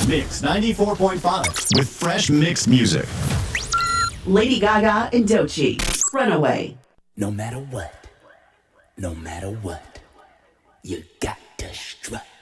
Mix 94.5 with fresh mixed music. Lady Gaga and Doechii, Runaway. No matter what, you got to strut.